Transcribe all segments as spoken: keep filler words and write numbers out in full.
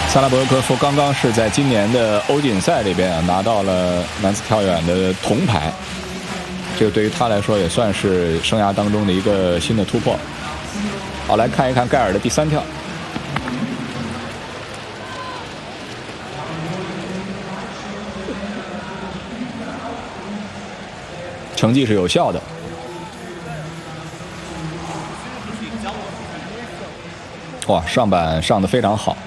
萨拉伯科夫刚刚是在今年的欧锦赛里边啊拿到了男子跳远的铜牌，这个对于他来说也算是生涯当中的一个新的突破。好，来看一看盖尔的第三跳。成绩是有效的。哇，上板上得非常好，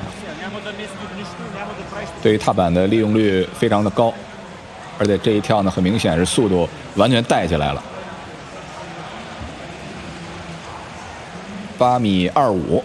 对于踏板的利用率非常的高，而且这一跳呢，很明显是速度完全带起来了。八米二五，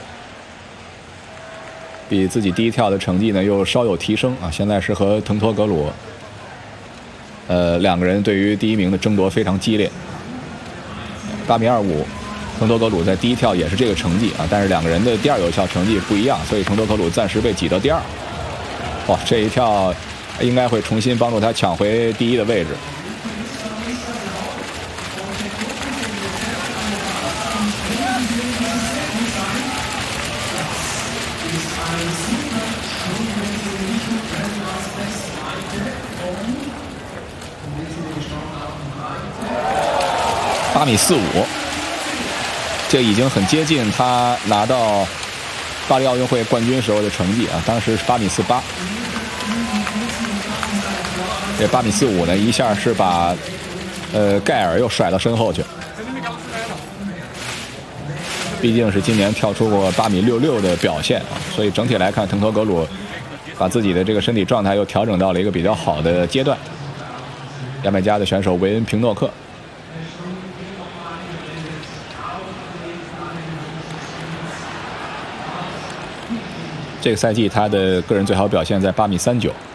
比自己第一跳的成绩呢又稍有提升啊！现在是和滕托格鲁，呃，两个人对于第一名的争夺非常激烈。八米二五。滕托格鲁在第一跳也是这个成绩啊，但是两个人的第二有效成绩不一样，所以滕托格鲁暂时被挤到第二。哇，这一跳应该会重新帮助他抢回第一的位置。八米四五。这已经很接近他拿到巴黎奥运会冠军时候的成绩啊，当时是八米四八。这八米四五呢，一下是把呃盖尔又甩到身后去。毕竟是今年跳出过八米六六的表现啊，所以整体来看，滕托格鲁把自己的这个身体状态又调整到了一个比较好的阶段。牙买加的选手维恩平诺克。这个赛季他的个人最好表现在八米三九。